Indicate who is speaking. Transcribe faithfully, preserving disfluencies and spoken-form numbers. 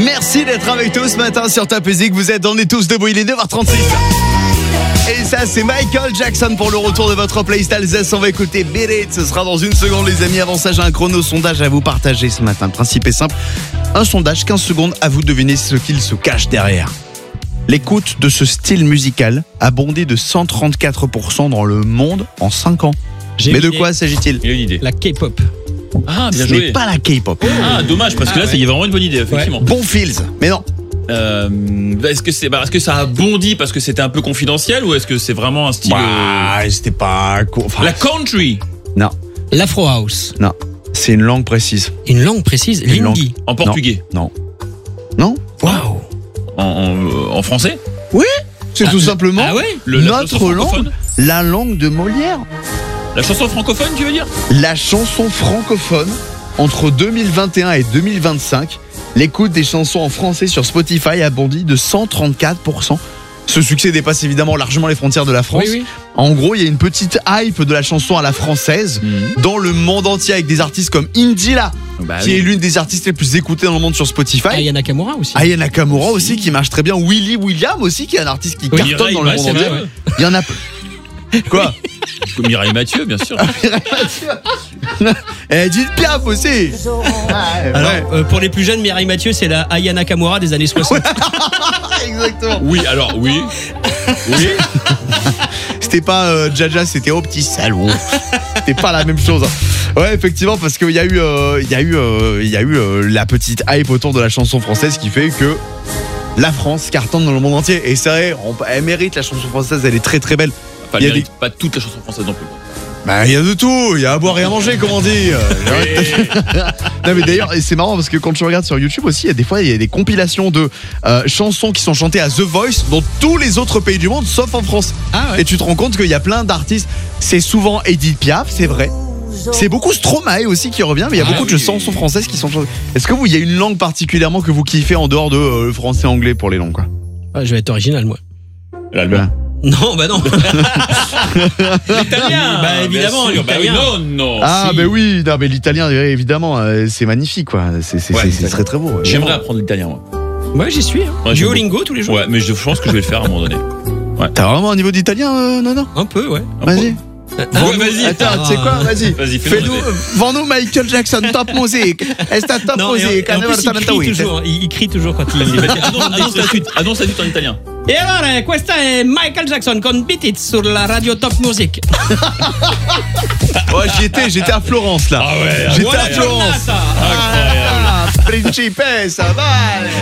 Speaker 1: Merci d'être avec nous ce matin sur Top Music. Vous êtes On est tous debout, il est neuf heures trente-six. Et ça, c'est Michael Jackson pour le retour de votre playlist Alsace. On va écouter Beat It. Ce sera dans une seconde, les amis. Avant ça, j'ai un chrono sondage à vous partager ce matin. Le principe est simple. Un sondage, quinze secondes, à vous de deviner ce qu'il se cache derrière. L'écoute de ce style musical a bondé de cent trente-quatre pour cent dans le monde en cinq ans.
Speaker 2: J'ai
Speaker 1: Mais
Speaker 2: une
Speaker 1: de
Speaker 2: idée.
Speaker 1: quoi s'agit-il?
Speaker 3: Il a une idée.
Speaker 2: La K-pop.
Speaker 3: Ah, bien
Speaker 1: Ce
Speaker 3: joué.
Speaker 1: n'est pas la K-pop.
Speaker 3: Ah, dommage, parce que
Speaker 2: Ah,
Speaker 3: là,
Speaker 2: ouais.
Speaker 3: ça y est vraiment une bonne idée, effectivement.
Speaker 1: Bon feels, mais non.
Speaker 3: Euh, est-ce que c'est, bah, est-ce que ça a bondi parce que c'était un peu confidentiel ou est-ce que c'est vraiment un style
Speaker 1: Bah, c'était pas... co- enfin,
Speaker 3: euh, La country
Speaker 1: Non,
Speaker 2: L'Afro House.
Speaker 1: non. C'est une langue précise.
Speaker 2: Une langue précise.
Speaker 1: Une langue.
Speaker 2: L'hindi.
Speaker 3: en portugais,
Speaker 1: Non. Non.
Speaker 2: Waouh.
Speaker 3: en, en, en français.
Speaker 1: C'est tout simplement
Speaker 2: Ah ouais
Speaker 3: Le- la
Speaker 1: notre
Speaker 3: chanson
Speaker 1: langue,
Speaker 3: francophone.
Speaker 1: la langue de Molière.
Speaker 3: La chanson francophone, tu veux dire?
Speaker 1: La chanson francophone, entre deux mille vingt et un et deux mille vingt-cinq, l'écoute des chansons en français sur Spotify a bondi de cent trente-quatre pour cent. Ce succès dépasse évidemment largement les frontières de la France.
Speaker 2: Oui, oui.
Speaker 1: En gros, il y a une petite hype de la chanson à la française
Speaker 3: Mhm.
Speaker 1: dans le monde entier avec des artistes comme Indila,
Speaker 3: Bah
Speaker 1: qui
Speaker 3: oui.
Speaker 1: est l'une des artistes les plus écoutées dans le monde sur Spotify.
Speaker 2: Aya Nakamura aussi.
Speaker 1: Aya Nakamura aussi qui marche très bien. Willy William aussi qui est un artiste qui
Speaker 2: Oui,
Speaker 1: cartonne
Speaker 3: Mireille,
Speaker 1: dans le
Speaker 3: ouais,
Speaker 1: monde
Speaker 3: c'est
Speaker 1: entier.
Speaker 3: vrai, ouais.
Speaker 1: Il y en a... Quoi?
Speaker 3: Mireille Mathieu, bien sûr.
Speaker 1: Edith Piaf aussi. Ouais,
Speaker 2: Alors,
Speaker 1: ouais.
Speaker 2: euh, pour les plus jeunes, Mireille Mathieu, c'est la Aya Nakamura des années soixante.
Speaker 1: Exactement.
Speaker 3: Oui, alors oui. Oui.
Speaker 1: C'était pas euh, Jaja, c'était au petit salon. C'était pas la même chose. hein. Ouais, effectivement, parce qu'il y a eu, euh, il y a eu, euh, il y a eu euh, la petite hype autour de la chanson française qui fait que la France cartonne dans le monde entier. Et c'est vrai, on- elle mérite la chanson française, elle est très très belle.
Speaker 3: Enfin,
Speaker 1: Il y a
Speaker 3: elle mérite pas toute la chanson française non plus.
Speaker 1: Bah, il y a de tout, il y a à boire et à manger, comme on dit. Non, mais d'ailleurs, et c'est marrant parce que quand tu regardes sur YouTube aussi, il y a des fois, il y a des compilations de euh, chansons qui sont chantées à The Voice dans tous les autres pays du monde, sauf en France.
Speaker 2: Ah ouais.
Speaker 1: Et tu te rends compte qu'il y a plein d'artistes. C'est souvent Edith Piaf, c'est vrai. C'est beaucoup Stromae aussi qui revient, mais il y a
Speaker 2: Ah
Speaker 1: beaucoup de
Speaker 2: oui.
Speaker 1: chansons françaises qui sont chantées. Est-ce que vous, il y a une langue particulièrement que vous kiffez en dehors de euh, le français anglais pour les langues, quoi?
Speaker 2: Ah, je vais être original, moi.
Speaker 3: L'allemand.
Speaker 2: Non, bah non.
Speaker 3: L'italien.
Speaker 2: Bah, évidemment,
Speaker 3: bien sûr. Bah oui,
Speaker 2: l'italien.
Speaker 3: non, non.
Speaker 1: Ah,
Speaker 3: si.
Speaker 1: ben oui, non, mais l'italien, évidemment, euh, c'est magnifique, quoi. C'est c'est-
Speaker 3: Ouais,
Speaker 1: c'est-
Speaker 3: l'italien.
Speaker 1: c'est très très beau. ouais.
Speaker 3: J'aimerais apprendre l'italien, moi.
Speaker 2: Moi, j'y suis. Hein.
Speaker 3: Ouais, j'aime
Speaker 2: Duolingo tous les jours.
Speaker 3: Ouais, mais je pense que je vais le faire à un moment donné.
Speaker 1: T'as vraiment un niveau d'italien, euh, non, non?
Speaker 2: Un peu, ouais.
Speaker 1: Vas-y.
Speaker 3: Ouais, vas-y.
Speaker 1: Attends, tu sais quoi? Vas-y.
Speaker 3: Vas-y, fais-nous
Speaker 1: Fais-nous,
Speaker 3: rêver.
Speaker 1: euh, vends-nous Michael Jackson, top music. Est-ce top
Speaker 2: Non, et en,
Speaker 1: music?
Speaker 2: et en plus, il crie toujours. hein. Il, il crie toujours quand il.
Speaker 3: Annonce, annonce la suite. Annonce la suite en italien.
Speaker 2: E allora, questa è Michael Jackson con Beat It sur la radio Top Music.
Speaker 1: Ouais, j'y étais, j'étais à Florence là.
Speaker 3: Ah ouais.
Speaker 1: J'étais
Speaker 2: Buona
Speaker 1: à Florence.
Speaker 2: giornata.
Speaker 3: Incroyable.
Speaker 1: Ah, principessa, vale.